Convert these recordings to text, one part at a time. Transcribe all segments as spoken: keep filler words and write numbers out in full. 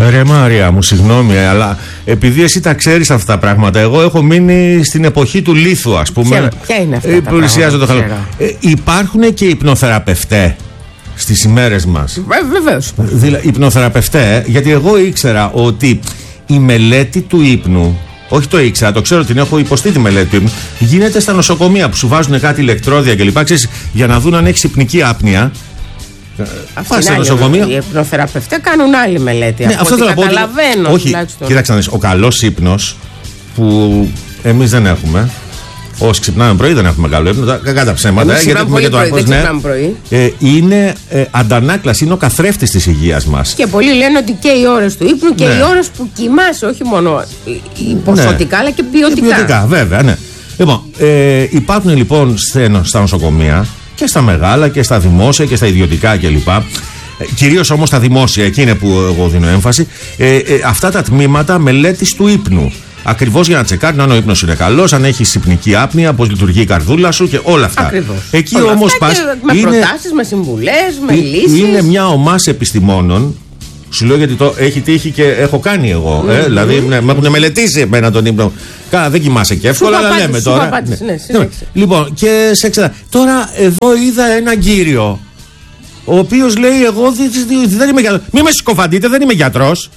Ρε Μάρια μου, συγγνώμη, αλλά επειδή εσύ τα ξέρεις αυτά τα πράγματα, εγώ έχω μείνει στην εποχή του λίθου, ας πούμε. Ποια, ποια είναι αυτά τα πλησιάζω το πράγματα? Ε, υπάρχουν και υπνοθεραπευτές στις ημέρες μας. Ε, βεβαίως. Δηλαδή, υπνοθεραπευτές, γιατί εγώ ήξερα ότι η μελέτη του ύπνου, όχι το ήξερα, το ξέρω, την έχω υποστεί τη μελέτη του ύπνου, γίνεται στα νοσοκομεία που σου βάζουν κάτι ηλεκτρόδια κλπ. Για να δουν αν έχεις υπνική άπνοια. Πας στα νοσοκομεία. Οι υπνοθεραπευτές κάνουν άλλη μελέτη. Ναι, αυτό θέλω να πω. Καταλαβαίνω. Όχι, κοίταξε να δεις, ο καλός ύπνος που εμείς δεν έχουμε. Όσοι ξυπνάμε πρωί δεν έχουμε καλό ύπνο. Κακά τα ψέματα. Εμείς γιατί έχουμε και το ακούς, ναι. Ε, είναι ε, αντανάκλαση, είναι ο καθρέφτης της υγείας μας. Και πολλοί λένε ότι και οι ώρες του ύπνου και ναι. οι ώρες που κοιμάσαι, όχι μόνο ποσοτικά, ναι. αλλά και ποιοτικά. Και ποιοτικά, βέβαια, ναι. Λοιπόν, ε, υπάρχουν λοιπόν στα νοσοκομεία και στα μεγάλα και στα δημόσια και στα ιδιωτικά κλπ. Κυρίως όμως στα δημόσια, εκεί είναι που εγώ δίνω έμφαση, ε, ε, αυτά τα τμήματα μελέτης του ύπνου. Ακριβώς για να τσεκάρει αν ο ύπνος είναι καλός, αν έχεις υπνική άπνοια, πώς λειτουργεί η καρδούλα σου και όλα αυτά. Ακριβώς. Εκεί όλα όμως αυτά πας. Με είναι, προτάσεις, με συμβουλές, με ε, λύσεις. Είναι μια ομάδα επιστημόνων. Σου λέω γιατί το έχει τύχει και έχω κάνει εγώ. Mm-hmm. Ε, δηλαδή ναι, με έχουν μελετήσει εμένα τον ύπνο. Καλά, δεν κοιμάσαι και εύκολα, αλλά λέμε τώρα. Απάντηση, ναι. Ναι, ναι. Λοιπόν, και σε εξετά. Τώρα εδώ είδα έναν κύριο, ο οποίος λέει: εγώ δεν είμαι γιατρός. Μη με συκοφαντείτε, δεν είμαι γιατρός.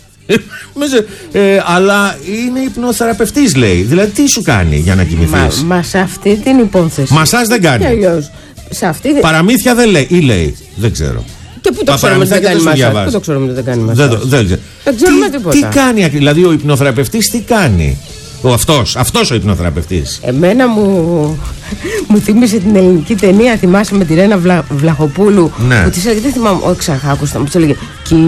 ε, αλλά είναι υπνοθεραπευτής, λέει. Δηλαδή, τι σου κάνει για να κοιμηθείς? Μα, μα σε αυτή την υπόθεση. Μασάζ δεν κάνει. Σε αυτή... Παραμύθια δεν λέει, ή λέει. Δεν ξέρω. Και πού το ξέρουμε ότι δεν κάνει μασάζ? Πού το ξέρουμε ότι δεν κάνει μασάζ? Δεν, δεν, δεν, δεν ξέρουμε τι, τίποτα. Τι κάνει, δηλαδή ο υπνοθεραπευτής τι κάνει? Ο αυτός, αυτός ο υπνοθεραπευτής. Εμένα μου, μου θύμισε την ελληνική ταινία, θυμάσαι, με τη Ρένα Βλα, Βλαχοπούλου. Ναι. Που της έλεγε, δεν θυμάμαι, όχι ξαχάκουστα, μου της έλεγε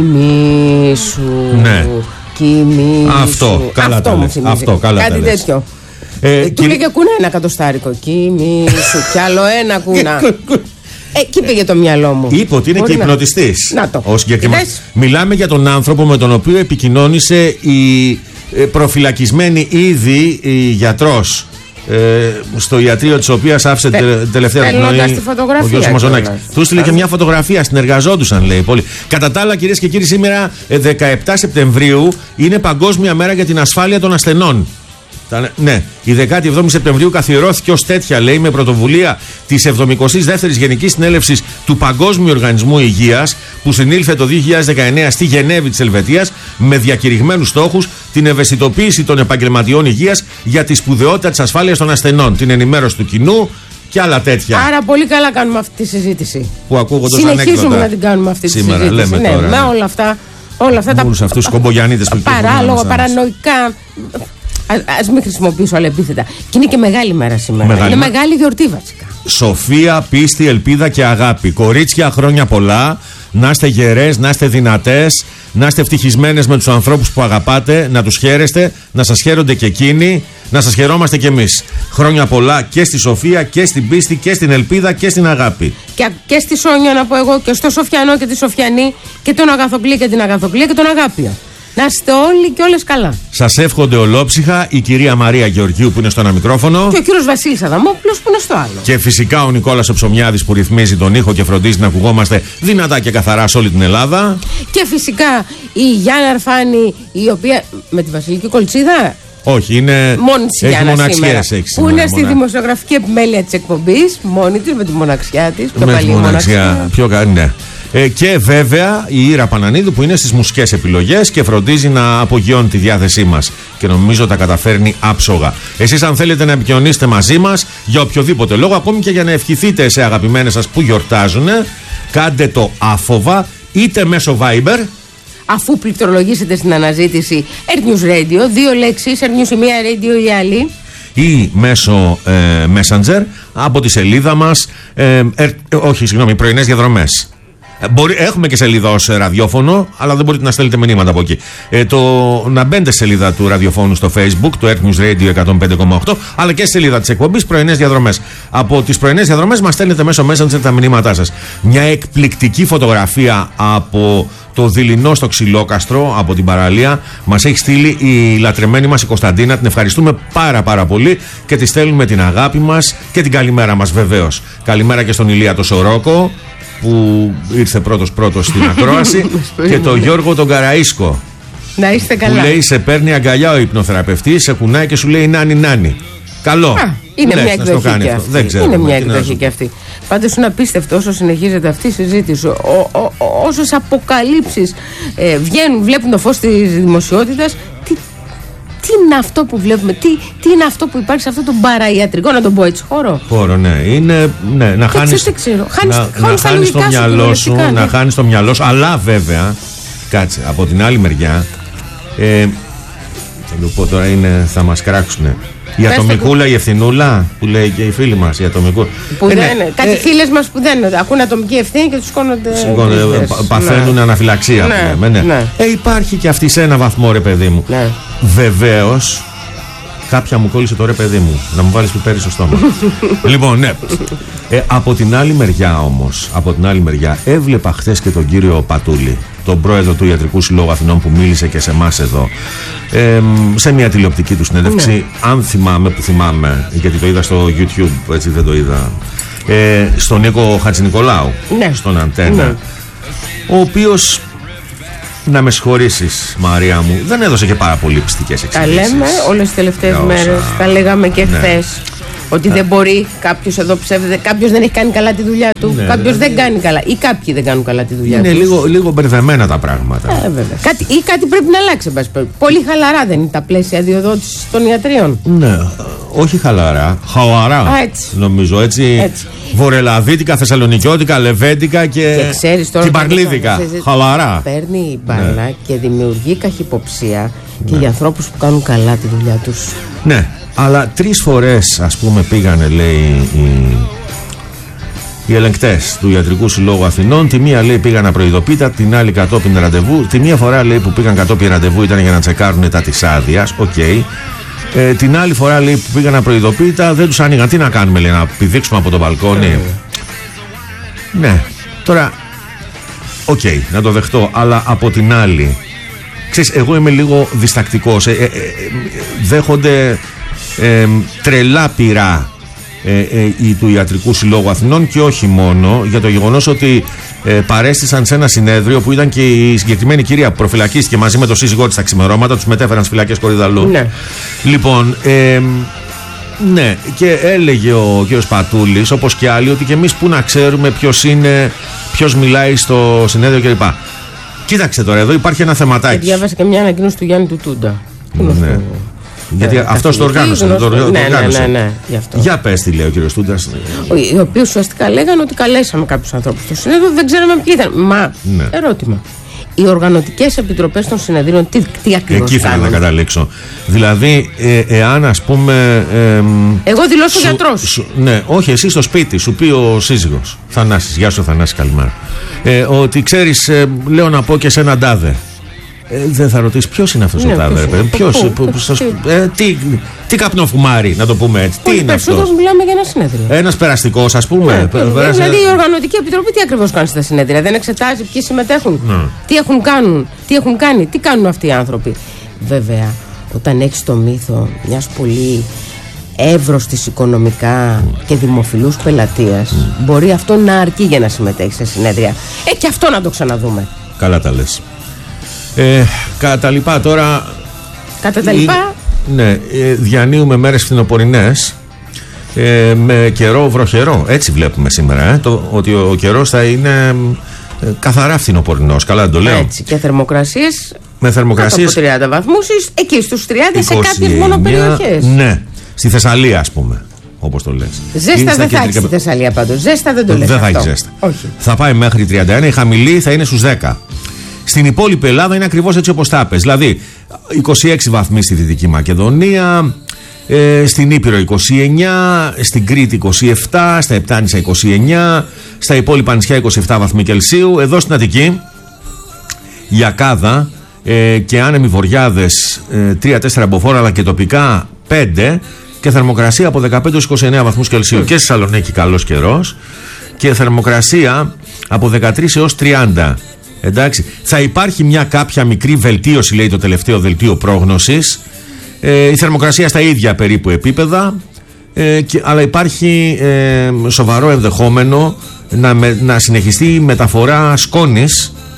κοιμήσου, ναι. κοιμήσου. Αυτό, καλά Αυτό τα μου λες. θυμίζει. Αυτό, καλά κάτι τα λες. τέτοιο. Ε, ε, του λέγε κουνά ένα κατοστάρικο, κοιμήσου, κι άλλο ένα κουνά. Εκεί πήγε το μυαλό μου. Είπε ότι είναι Μπορεί και να... υπνοτιστής. Να το. Μιλάμε για τον άνθρωπο με τον οποίο επικοινώνησε η προφυλακισμένη ήδη η γιατρός ε, στο ιατρείο της οποίας άφησε Τε, τελευταία πνοή ο Γιώργος Μαζονάκης. Του στείλε και μια φωτογραφία, συνεργαζόντουσαν, λέει πολύ. Κατά τα άλλα, κυρίες και κύριοι, σήμερα δεκαεπτά Σεπτεμβρίου είναι Παγκόσμια Μέρα για την Ασφάλεια των Ασθενών. Ναι, η δεκάτη εβδόμη Σεπτεμβρίου καθιερώθηκε ως τέτοια, λέει, με πρωτοβουλία της εβδομηκοστής δεύτερης Γενικής Συνέλευσης του Παγκόσμιου Οργανισμού Υγείας, που συνήλθε το δύο χιλιάδες δεκαεννέα στη Γενέβη της Ελβετίας, με διακηρυγμένους στόχους την ευαισθητοποίηση των επαγγελματιών υγείας για τη σπουδαιότητα της ασφάλειας των ασθενών, την ενημέρωση του κοινού και άλλα τέτοια. Άρα πολύ καλά κάνουμε αυτή τη συζήτηση. Που ακούγονται ως ανέκδοτα. Συνεχίζουμε να την κάνουμε αυτή τη σήμερα, συζήτηση. λέμε Ναι, τώρα, με ναι. όλα αυτά. Όλα αυτά όλους τα αυτούς τους κομπογιανίτες που παράλογα, παρανοϊκά. Ας μην χρησιμοποιήσω άλλα επίθετα. Και είναι και μεγάλη μέρα σήμερα. Μεγάλη. Είναι μεγάλη γιορτή βασικά. Σοφία, πίστη, ελπίδα και αγάπη. Κορίτσια, χρόνια πολλά. Να είστε γερές, να είστε δυνατές, να είστε ευτυχισμένες με τους ανθρώπους που αγαπάτε, να τους χαίρεστε, να σας χαίρονται και εκείνοι, να σας χαιρόμαστε κι εμείς. Χρόνια πολλά και στη Σοφία και στην πίστη και στην ελπίδα και στην αγάπη. Και, και στη Σόνια, να πω εγώ, και στο Σοφιανό και τη Σοφιανή, και τον Αγαθοκλή και την Αγαθοκλή και τον Αγάπιο. Να είστε όλοι και όλες καλά. Σας εύχονται ολόψυχα η κυρία Μαρία Γεωργίου που είναι στο ένα μικρόφωνο. Και ο κύριος Βασίλης Αδαμόπουλος που είναι στο άλλο. Και φυσικά ο Νικόλας ο Ψωμιάδης που ρυθμίζει τον ήχο και φροντίζει να ακουγόμαστε δυνατά και καθαρά σε όλη την Ελλάδα. Και φυσικά η Γιάννα Αρφάνη, η οποία. Με τη Βασιλική Κολτσίδα. Όχι, είναι. Μόνη της έχει Γιάννα μοναξιές, σήμερα, έχει που είναι στη μονα... δημοσιογραφική επιμέλεια της εκπομπής. Μόνη της, με τη μοναξιά της. Με τη μοναξιά. Πιο καλή, ναι. Ε, και βέβαια η Ήρα Πανανίδου που είναι στις μουσικές επιλογές και φροντίζει να απογειώνει τη διάθεσή μας και νομίζω τα καταφέρνει άψογα. Εσείς αν θέλετε να επικοινωνήσετε μαζί μας για οποιοδήποτε λόγο, ακόμη και για να ευχηθείτε σε αγαπημένες σας που γιορτάζουν, κάντε το άφοβα είτε μέσω Viber. Αφού πληκτρολογήσετε στην αναζήτηση Earth News Radio, δύο λέξεις, Earth News η μία, Radio η άλλη, ή μέσω ε, Messenger από τη σελίδα μας, ε, ε, όχι συγγνώμη, πρωινές διαδρομές. Μπορεί, έχουμε και σελίδα ως ραδιόφωνο, αλλά δεν μπορείτε να στέλνετε μηνύματα από εκεί. Ε, το, να μπαίνετε στη σελίδα του ραδιοφώνου στο Facebook, του Earth News Radio εκατόν πέντε κόμμα οκτώ, αλλά και στη σελίδα της εκπομπής Πρωινές Διαδρομές. Από τις πρωινές διαδρομές μας στέλνετε μέσω Messenger τα μηνύματά σας. Μια εκπληκτική φωτογραφία από το δειλινό στο Ξυλόκαστρο, από την παραλία, μας έχει στείλει η λατρεμένη μας η Κωνσταντίνα. Την ευχαριστούμε πάρα πάρα πολύ και τη στέλνουμε την αγάπη μας και την καλημέρα μας βεβαίως. Καλημέρα και στον Ηλία το Σορόκο, που ήρθε πρώτος πρώτος στην ακρόαση, και τον Γιώργο τον Καραΐσκο. Να είστε καλά. Που λέει σε παίρνει αγκαλιά ο υπνοθεραπευτής, σε κουνάει και σου λέει νάνι νάνι. Καλό. Α, είναι Λες, μια εκδοχή και αυτή. Δεν ξέρω, είναι μια τι εκδοχή και αυτή. Πάντως είναι απίστευτο όσο συνεχίζεται αυτή η συζήτηση. Όσες αποκαλύψεις ε, βγαίνουν, βλέπουν το φως της δημοσιότητας. Τι, τι είναι αυτό που βλέπουμε, τι, τι είναι αυτό που υπάρχει σε αυτό το παραϊατρικό, να τον πω έτσι, χώρο. Χώρο, ναι. Είναι ναι, να χάνεις, δεν ξέρω. Χάνεις, να, χάνεις να χάνεις το μυαλό σου, ναι. να χάνεις το μυαλό σου. Αλλά βέβαια, κάτσε, από την άλλη μεριά, ε, θα το πω τώρα, είναι, θα μας κράξουνε. Η ατομικούλα, η ευθυνούλα που λέει και η φίλη μας, η ατομικούλα. Που ε, δεν είναι. Ναι. Κάτι ε, φίλες μας που δεν είναι. Ακούν ατομική ευθύνη και τους σηκώνονται. Σηκώνονται, παθαίνουν ναι. αναφυλαξία. Ναι, που λέμε, ναι. Ναι. Ε, υπάρχει και αυτή σε ένα βαθμό, ρε παιδί μου. Ναι. Βεβαίως, κάποια μου κόλλησε το ρε παιδί μου. Να μου βάλεις πιπέρι στο στόμα. Λοιπόν, ναι. Ε, από την άλλη μεριά όμως, από την άλλη μεριά, έβλεπα χθες και τον κύριο Πατούλη, τον πρόεδρο του Ιατρικού Συλλόγου Αθηνών, που μίλησε και σε εμάς εδώ, ε, σε μια τηλεοπτική του συνέντευξη. Ναι. Αν θυμάμαι, που θυμάμαι, γιατί το είδα στο YouTube, έτσι δεν το είδα, ε, στον Νίκο Χατζηνικολάου, ναι. στον Αντένα, ναι. ο οποίος, να με συγχωρήσεις Μαρία μου, δεν έδωσε και πάρα πολύ πιστικές εξηγήσεις. Τα λέμε όλες τις τελευταίες όσα... μέρες, τα λέγαμε και ναι. χθες. Ότι ναι. δεν μπορεί κάποιος εδώ ψεύδεται, κάποιος δεν έχει κάνει καλά τη δουλειά του, ναι, κάποιος ναι, δεν ναι. κάνει καλά ή κάποιοι δεν κάνουν καλά τη δουλειά του. Είναι λίγο, λίγο μπερδεμένα τα πράγματα. Ε, βέβαια. Κάτι, ή κάτι πρέπει να αλλάξει. Πολύ χαλαρά δεν είναι τα πλαίσια αδειοδότησης των ιατρίων. Ναι, όχι χαλαρά. Χαλαρά. Α, έτσι. Νομίζω έτσι. έτσι. Βορελαδίτικα, Θεσσαλονικιώτικα, Λεβέντικα και, και Κυπαρλίδικα. Χαλαρά. Παίρνει η μπάλα ναι. και δημιουργεί καχυποψία και ναι. για ανθρώπους που κάνουν καλά τη δουλειά τους. Ναι. Αλλά τρεις φορές, ας πούμε, πήγανε, λέει, οι, οι ελεγκτές του Ιατρικού Συλλόγου Αθηνών. Τη μία, λέει, πήγαν απροειδοποίητα, την άλλη κατόπιν ραντεβού. Τη μία φορά, λέει, που πήγαν κατόπιν ραντεβού ήταν για να τσεκάρουν τα της άδειας. Οκ. Okay. Ε, την άλλη φορά, λέει, που πήγαν απροειδοποίητα, δεν τους άνοιγαν. Τι να κάνουμε, λέει, να πηδήξουμε από το μπαλκόνι. Mm. Ναι. Τώρα, οκ, okay, να το δεχτώ. Αλλά από την άλλη, ξέρεις, εγώ είμαι λίγο διστακτικός. Ε, ε, ε, δέχονται Ε, τρελά πειρά ε, ε, η, του Ιατρικού Συλλόγου Αθηνών και όχι μόνο για το γεγονός ότι ε, παρέστησαν σε ένα συνέδριο που ήταν και η συγκεκριμένη κυρία που προφυλακίστηκε μαζί με το σύζυγό της στα ξημερώματα, τους μετέφεραν στις φυλακές Κορυδαλλού. Ναι. Λοιπόν, ε, ναι, και έλεγε ο κ. Πατούλης, όπως και άλλοι, ότι και εμείς που να ξέρουμε ποιος είναι, ποιος μιλάει στο συνέδριο κλπ. Κοίταξε τώρα, εδώ υπάρχει ένα θεματάκι. Και διάβασα και μια ανακοίνωση του Γιάννη του Τούντα. Ναι. Γιατί ε, αυτός το οργάνωσε. Το, το, το ναι, οργάνωσε. Ναι, ναι, ναι, ναι, αυτό. Για πες τι λέει ο κύριος Τούντας. Οι οποίοι ουσιαστικά λέγανε ότι καλέσαμε κάποιους ανθρώπους στο συνέδριο, δεν ξέραμε ποιοι ήταν. Μα, ναι. ερώτημα. Οι οργανωτικές επιτροπές των συνεδρίων τι, τι ακριβώς εκεί κάνουν? Εκεί θέλω να καταλήξω. Δηλαδή, ε, εάν ας πούμε. Ε, Εγώ δηλώσω σου, γιατρός. Σου, ναι, όχι, εσύ στο σπίτι, σου πει ο σύζυγος. Θανάσης, γεια σου Θανάση, καλημέρα. Ε, ότι ξέρεις, ε, λέω να πω και σε έναν τάδε. Ε, δεν θα ρωτήσει ποιος είναι αυτός ναι, ο τάδε. Ποιος, ε, τι, τι καπνοφουμάρι, να το πούμε έτσι. Τι είναι αυτό? Περισσότερο μιλάμε για ένα συνέδριο. Ένας περαστικός, ας πούμε. Ναι, πε, δηλαδή η Οργανωτική Επιτροπή τι ακριβώς κάνει στα συνέδρια? Δεν εξετάζει ποιοι συμμετέχουν, ναι. τι, έχουν κάνουν, τι έχουν κάνει, τι κάνουν αυτοί οι άνθρωποι. Βέβαια, όταν έχεις το μύθο μιας πολύ εύρωστης οικονομικά mm. και δημοφιλούς πελατείας, mm. μπορεί αυτό να αρκεί για να συμμετέχει σε συνέδρια. Ε, και αυτό να το ξαναδούμε. Καλά τα λες. Ε, κατά τα λοιπά τώρα. Κατά τα λοιπά. Ε, ναι, ε, διανύουμε μέρες φθινοπορεινές ε, με καιρό βροχερό. Έτσι βλέπουμε σήμερα ε, το, ότι ο, ο καιρός θα είναι ε, καθαρά φθινοπορεινός. Καλά δεν το λέω? Έτσι, και θερμοκρασίες με θερμοκρασίες από τριάντα βαθμούς, εκεί στους τριάντα σε κάποιες μόνο περιοχές. Ναι, στη Θεσσαλία ας πούμε, όπως το λες. Ζέστα δεν θα έχει στη Θεσσαλία πάντως. Ζέστα δεν το λες. Δεν αυτό. θα έχει ζέστα. Όχι. Θα πάει μέχρι τριάντα ένα, η χαμηλή θα είναι στους δέκα. Στην υπόλοιπη Ελλάδα είναι ακριβώς έτσι όπως τα πες. Δηλαδή είκοσι έξι βαθμοί στη Δυτική Μακεδονία, ε, στην Ήπειρο είκοσι εννιά, στην Κρήτη είκοσι επτά, στα Επτάνησα είκοσι εννιά, στα υπόλοιπα νησιά είκοσι επτά βαθμοί Κελσίου. Εδώ στην Αττική, Γιακάδα ε, και άνεμοι βορειάδες ε, τρία τέσσερα μποφόρ, αλλά και τοπικά πέντε, και θερμοκρασία από δεκαπέντε έως είκοσι εννέα βαθμούς Κελσίου. Mm. Και στη Θεσσαλονίκη καλός καιρός και θερμοκρασία από δεκατρείς έως τριάντα. Εντάξει, θα υπάρχει μια κάποια μικρή βελτίωση, λέει το τελευταίο δελτίο πρόγνωσης. Ε, η θερμοκρασία στα ίδια περίπου επίπεδα, ε, και, αλλά υπάρχει ε, σοβαρό ενδεχόμενο να, με, να συνεχιστεί η μεταφορά σκόνης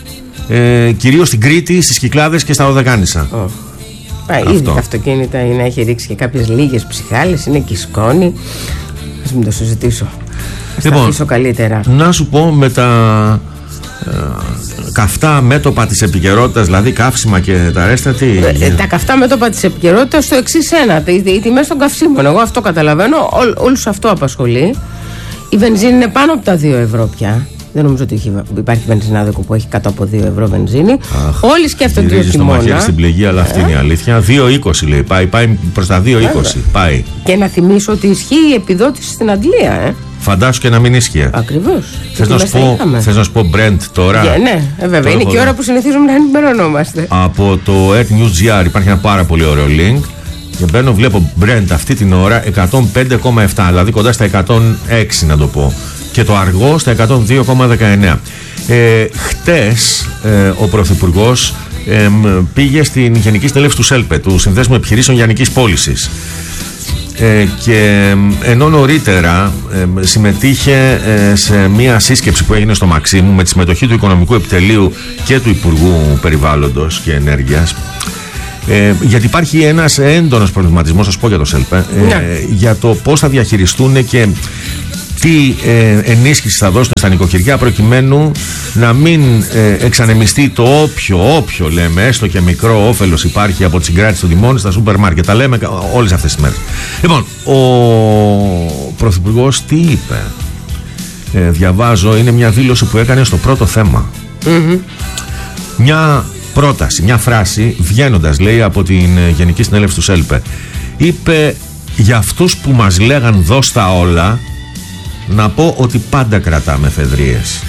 ε, κυρίως στην Κρήτη, στις Κυκλάδες και στα Οδεκάνησα. Oh. Ήδη τα αυτοκίνητα είναι, έχει ρίξει και κάποιες λίγες ψυχάλες, είναι και η σκόνη. Ας μην το συζητήσω. Ας λοιπόν, τα αφήσω καλύτερα. Να σου πω με τα ε, καυτά μέτωπα της επικαιρότητας, δηλαδή καύσιμα και τα ρέστα, τι... Ε, τα καυτά μέτωπα της επικαιρότητας το εξής ένα, οι, οι τιμές των καυσίμων. Εγώ αυτό καταλαβαίνω, Ό, όλους αυτό απασχολεί. Η βενζίνη είναι πάνω από τα δύο ευρώ πια. Δεν νομίζω ότι υπάρχει βενζινάδικο που έχει κάτω από δύο ευρώ βενζίνη. Αχ, όλοι σκέφτονται ότι το μαχαίρι στην πληγή, αλλά αυτή ε? είναι η αλήθεια. δύο είκοσι λέει, πάει, πάει προς τα δύο είκοσι. Πάει. Και να θυμίσω ότι ισχύει η επιδότηση στην Αγγλία, ε. Φαντάσου και να μην ίσχυε. Ακριβώς. Θες να, θες να σου πω Brent τώρα? Yeah, ναι, ε, βέβαια. Τώρα είναι και η ώρα που συνηθίζουμε να ενημερωνόμαστε. Από το Earth News τζι αρ υπάρχει ένα πάρα πολύ ωραίο link. Και μπαίνω, βλέπω Brent αυτή την ώρα εκατόν πέντε κόμμα επτά, δηλαδή κοντά στα εκατόν έξι να το πω. Και το αργό στα εκατόν δύο κόμμα δεκαεννέα. Ε, χτες ε, ο Πρωθυπουργός ε, πήγε στην Γενική Συνέλευση του ΣΕΛΠΕ, του Συνδέσμου Επιχειρήσεων Λιανικής Πώλησης. Ε, και ενώ νωρίτερα ε, συμμετείχε ε, σε μια σύσκεψη που έγινε στο Μαξίμου με τη συμμετοχή του Οικονομικού Επιτελείου και του Υπουργού Περιβάλλοντος και Ενέργειας. Ε, γιατί υπάρχει ένας έντονος προβληματισμός, θα σου πω για το ΣΕΛΠΕ, ε, ναι. για το πώς θα διαχειριστούν και τι ε, ενίσχυση θα δώσουν στα νοικοκυριά προκειμένου να μην ε, εξανεμιστεί το όποιο, όποιο λέμε, έστω και μικρό όφελος υπάρχει από τη συγκράτηση των τιμών στα σούπερ μάρκετ. Τα λέμε όλες αυτές τις μέρες. Λοιπόν, ο Πρωθυπουργός τι είπε? Ε, διαβάζω, είναι μια δήλωση που έκανε στο πρώτο θέμα. Mm-hmm. Μια πρόταση, μια φράση, βγαίνοντας λέει από την Γενική Συνέλευση του ΣΕΛΠΕ. Είπε, για αυτούς που μας λέγαν δώσ' τα όλα, να πω ότι πάντα κρατάμε εφεδρίες.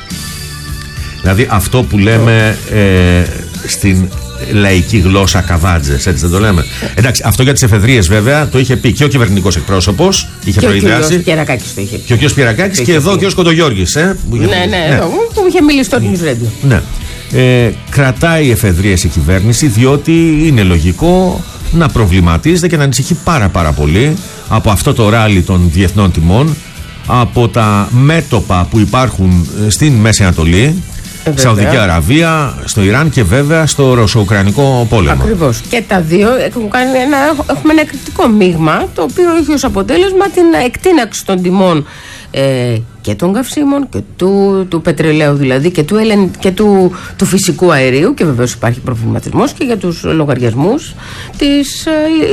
Δηλαδή αυτό που λέμε ε, στην λαϊκή γλώσσα καβάτζες, έτσι δεν το λέμε? Εντάξει, αυτό για τις εφεδρίες βέβαια το είχε πει και ο κυβερνητικός εκπρόσωπος, είχε και προειδεάσει. Και ο κ. Πιερακάκης το είχε πει. Και ο κ. Πιερακάκης και εδώ και ο Κοντογιώργης. Ε, ναι, ναι, ναι, εδώ, που είχε μιλήσει στο News Radio. Ναι. Ε, κρατάει εφεδρίες η κυβέρνηση, διότι είναι λογικό να προβληματίζεται και να ανησυχεί πάρα πάρα πολύ από αυτό το ράλι των διεθνών τιμών, από τα μέτωπα που υπάρχουν στην Μέση Ανατολή, ε, Σαουδική Αραβία, στο Ιράν και βέβαια στο Ρωσο-Ουκρανικό πόλεμο. Ακριβώς. Και τα δύο έχουν κάνει ένα, έχουμε ένα εκρηκτικό μείγμα, το οποίο έχει ως αποτέλεσμα την εκτείναξη των τιμών ε, και των καυσίμων και του, του πετρελαίου δηλαδή και, του, ελεν, και του, του φυσικού αερίου, και βεβαίως υπάρχει προβληματισμός και για τους λογαριασμούς της, ε,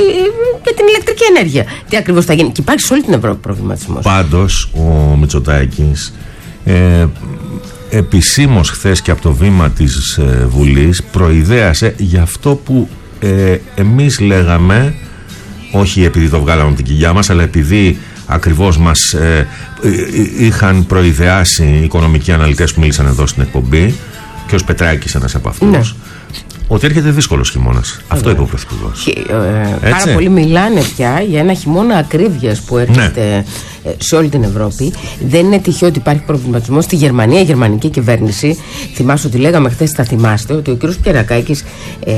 και την ηλεκτρική ενέργεια. Τι ακριβώς θα γίνει? Και υπάρχει σε όλη την Ευρώπη προβληματισμός. Πάντως ο Μητσοτάκης ε, επισήμως χθες και από το βήμα της ε, Βουλής προειδέασε για αυτό που ε, εμείς λέγαμε, όχι επειδή το βγάλαμε από την κοιλιά μας, αλλά επειδή ακριβώς μας ε, ε, είχαν προειδεάσει οι οικονομικοί αναλυτές που μίλησαν εδώ στην εκπομπή, και ο Πετράκης ένας από αυτούς, ναι, ότι έρχεται δύσκολος χειμώνας. Ε, Αυτό είπε ο Πρωθυπουργός. Ε, πάρα πολλοί μιλάνε πια για ένα χειμώνα ακρίβειας που έρχεται, ναι, σε όλη την Ευρώπη. Δεν είναι τυχαίο ότι υπάρχει προβληματισμός στη Γερμανία. Η γερμανική κυβέρνηση, θυμάσαι ότι λέγαμε χθες, θα θυμάστε, ότι ο κ. Πιερακάκης ε,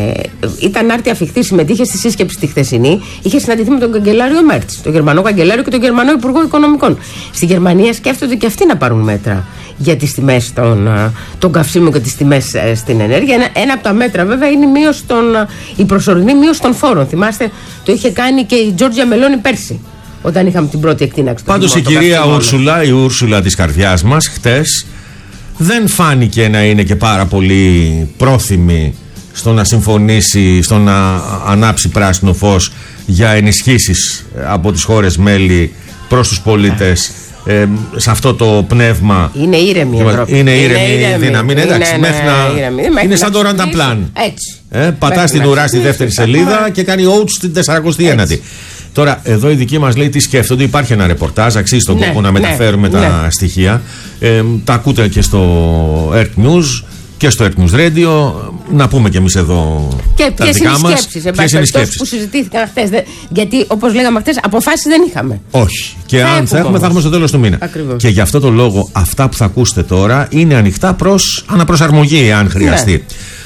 ήταν άρτη αφιχτή, συμμετείχε στη σύσκεψη τη χθεσινή, είχε συναντηθεί με τον καγκελάριο Μέρτς, τον Γερμανό καγκελάριο και τον Γερμανό Υπουργό Οικονομικών. Στη Γερμανία σκέφτονται και αυτοί να πάρουν μέτρα για τις τιμές των, των καυσίμων και τις τιμές ε, στην ενέργεια. Ένα, ένα από τα μέτρα βέβαια είναι η, μείωση των, η προσωρινή μείωση των φόρων. Θυμάστε, το είχε κάνει και η Τζόρτζια Μελόνι πέρσι, όταν είχαμε την πρώτη εκτείναξη. Πάντως η κυρία Ούρσουλα, η Ούρσουλα της καρδιάς μας, χτες δεν φάνηκε να είναι και πάρα πολύ πρόθυμη στο να συμφωνήσει, στο να ανάψει πράσινο φως για ενισχύσεις από τις χώρες μέλη προς τους πολίτες. Ε, σε αυτό το πνεύμα. Είναι ήρεμη η Ευρώπη. Είναι ήρεμη η δύναμη. Είναι, εντάξει, είναι, μέχρι να, ήρεμη, είναι μέχρι σαν το Ρανταπλάν. Έτσι. Ε, πατά στην ουρά στη δεύτερη σελίδα και κάνει oats στην τεσσαρακοστή ένατη. Τώρα, εδώ η δική μας λέει τι σκέφτονται. Υπάρχει ένα ρεπορτάζ, αξίζει τον ναι, κόπο να μεταφέρουμε ναι, τα ναι. στοιχεία. Ε, τα ακούτε και στο Earth News και στο Earth News Radio. Να πούμε κι εμείς εδώ και τα δικά μας. Ποιες είναι οι σκέψεις που συζητήθηκαν χθες? Γιατί όπως λέγαμε χθες, αποφάσεις δεν είχαμε. Όχι. Και θα αν θα έχουμε, όμως. θα έχουμε στο τέλος του μήνα. Ακριβώς. Και γι' αυτό το λόγο, αυτά που θα ακούσετε τώρα είναι ανοιχτά προς αναπροσαρμογή, αν χρειαστεί. Ναι.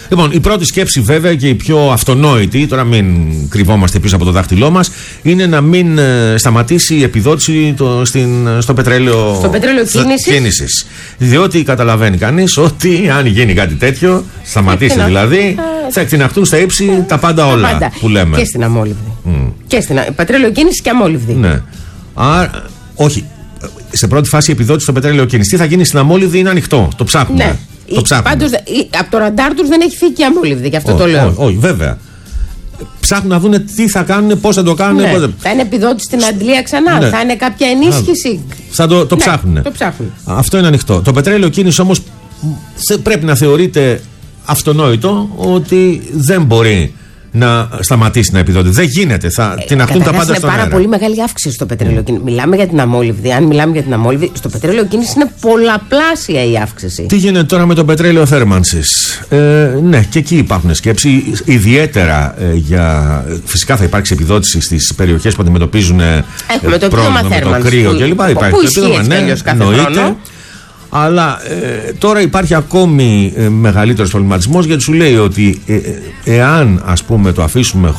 Λοιπόν, η πρώτη σκέψη βέβαια και η πιο αυτονόητη, τώρα μην κρυβόμαστε πίσω από το δάχτυλό μας, είναι να μην ε, σταματήσει η επιδότηση το, στην, στο πετρέλαιο, στο πετρέλαιο κίνησης. κίνησης. Διότι καταλαβαίνει κανείς ότι αν γίνει κάτι τέτοιο, σταματήσει δηλαδή, θα εκτιναχτούν στα ύψη τα πάντα όλα πάντα. Που λέμε. Και στην αμόλυβδη. Mm. Και στην πετρέλαιο κίνηση και αμόλυβδη. Ναι. Α, όχι. Σε πρώτη φάση η επιδότηση στο πετρέλαιο κίνηση. Τι θα γίνει στην αμόλυβδη είναι ανοιχτό. Το ψάχνουμε. Ναι. Το ψάχνουμε. Πάντως, από το ραντάρ τους δεν έχει φύγει και η αμόλυβδη, γι' αυτό όχι, το λέω. Όχι, όχι, βέβαια. Ψάχνουν να δουν τι θα κάνουν, πώς θα το κάνουν. Ναι. Πώς... Θα είναι επιδότηση στην Αντλία ξανά, ναι. Θα είναι κάποια ενίσχυση. Θα το, το, ναι, ψάχνουν. το ψάχνουν. Αυτό είναι ανοιχτό. Το πετρέλαιο κίνηση όμως πρέπει να θεωρείται αυτονόητο ότι δεν μπορεί να σταματήσει να επιδοτεί. Δεν γίνεται. Θα ε, την αχτούν τα πάντα στον αέρα. Είναι πάρα πολύ μεγάλη αύξηση στο πετρέλαιο κίνηση. Mm. Μιλάμε για την αμόλυβδη. Αν μιλάμε για την αμόλυβδη, στο πετρέλαιο κίνηση είναι πολλαπλάσια η αύξηση. Τι γίνεται τώρα με το πετρέλαιο θέρμανσης? Ε, ναι, και εκεί υπάρχουν σκέψεις. Ιδιαίτερα ε, για. Φυσικά θα υπάρξει επιδότηση στις περιοχές που αντιμετωπίζουν ε, πρόβλημα με το κρύο κλπ. Υπάρχει επίδομα, ναι, εννοείται. Αλλά ε, τώρα υπάρχει ακόμη ε, μεγαλύτερος προβληματισμός, γιατί σου λέει ότι ε, ε, εάν ας πούμε το αφήσουμε